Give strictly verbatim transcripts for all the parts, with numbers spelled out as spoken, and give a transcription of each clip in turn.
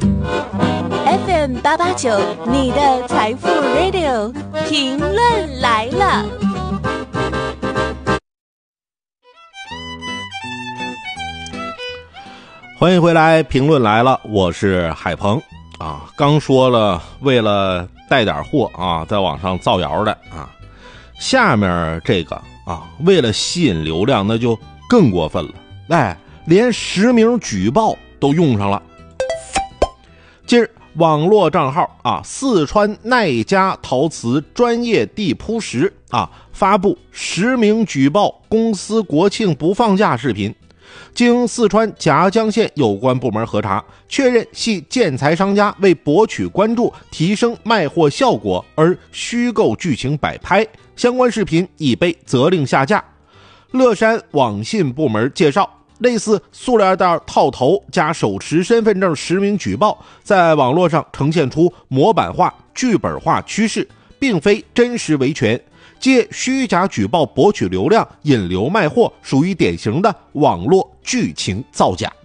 F M 八八九，你的财富 Radio， 评论来了。 欢迎回来，评论来了，我是海鹏啊。刚说了，为了带点货啊，在网上造谣的啊。下面这个啊，为了吸引流量，那就更过分了，哎，连实名举报都用上了。近日，网络账号啊，四川奈家陶瓷专业地铺石啊，发布实名举报公司国庆不放假视频。经四川夹江县有关部门核查，确认系建材商家为博取关注、提升卖货效果而虚构剧情摆拍，相关视频已被责令下架。乐山网信部门介绍，类似塑料袋套头加手持身份证实名举报，在网络上呈现出模板化、剧本化趋势，并非真实维权。借虚假举报博取流量、引流卖货，属于典型的网络剧情造假。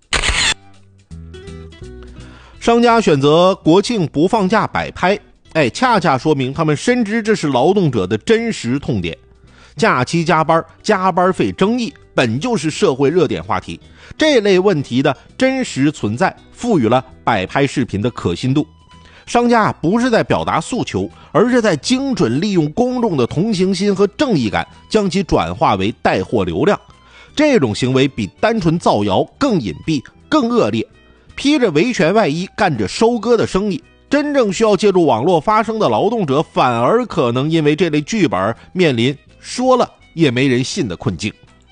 商家选择国庆不放假摆拍，哎，恰恰说明他们深知这是劳动者的真实痛点。假期加班、加班费争议本就是社会热点话题，这类问题的真实存在赋予了摆拍视频的可信度。商家不是在表达诉求，而是在精准利用公众的同情心和正义感，将其转化为带货流量。这种行为比单纯造谣更隐蔽、更恶劣，披着维权外衣干着收割的生意。真正需要借助网络发声的劳动者，反而可能因为这类剧本面临说了也没人信的困境。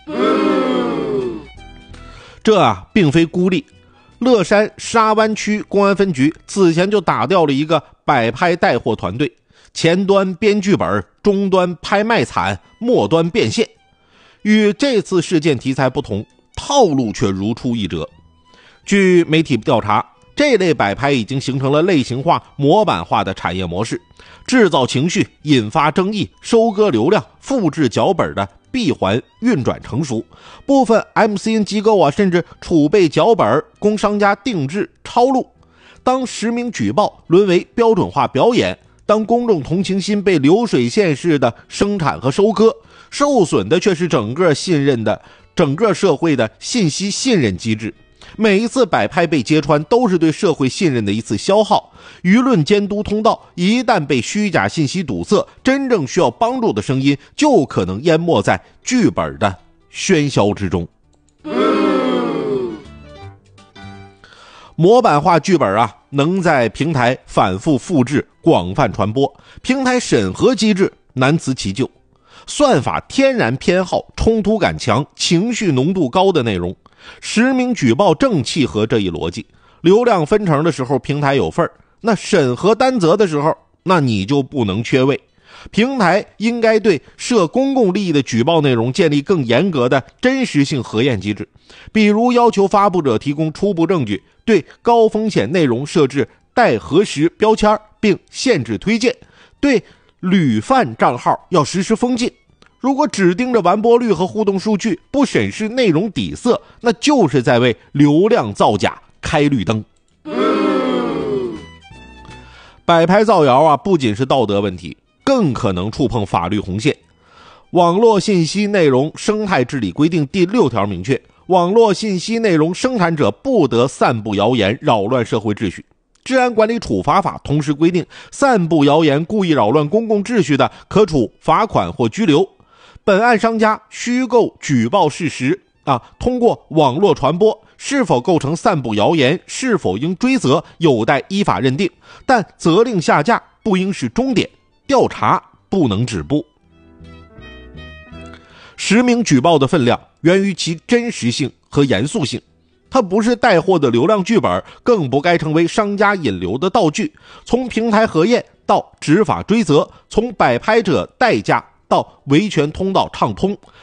这啊，并非孤立。乐山沙湾区公安分局此前就打掉了一个摆拍带货团队，前端编剧本，中端拍卖惨，末端变现。与这次事件题材不同，套路却如出一辙。据媒体调查，这类摆拍已经形成了类型化、模板化的产业模式，制造情绪，引发争议，收割流量，复制脚本的闭环运转成熟。部分 M C N 机构啊，甚至储备脚本供商家定制抄录。当实名举报沦为标准化表演，当公众同情心被流水线式的生产和收割，受损的却是整个信任的整个社会的信息信任机制。每一次摆拍被揭穿，都是对社会信任的一次消耗。舆论监督通道一旦被虚假信息堵塞，真正需要帮助的声音就可能淹没在剧本的喧嚣之中。模板化剧本啊，能在平台反复复制、广泛传播，平台审核机制难辞其咎。算法天然偏好冲突感强、情绪浓度高的内容，实名举报正契合这一逻辑。流量分成的时候平台有份儿，那审核担责的时候，那你就不能缺位。平台应该对涉公共利益的举报内容建立更严格的真实性核验机制，比如要求发布者提供初步证据，对高风险内容设置待核实标签并限制推荐，对屡犯账号要实施封禁。如果只盯着完播率和互动数据，不审视内容底色，那就是在为流量造假开绿灯。摆拍造谣啊，不仅是道德问题，更可能触碰法律红线。网络信息内容生态治理规定第六条明确，网络信息内容生产者不得散布谣言，扰乱社会秩序。治安管理处罚法同时规定，散布谣言、故意扰乱公共秩序的，可处罚款或拘留。本案商家虚构举报事实啊，通过网络传播，是否构成散布谣言，是否应追责，有待依法认定，但责令下架不应是终点，调查不能止步。实名举报的分量源于其真实性和严肃性，它不是带货的流量剧本，更不该成为商家引流的道具。从平台核验到执法追责，从摆拍者代价到维权通道畅通，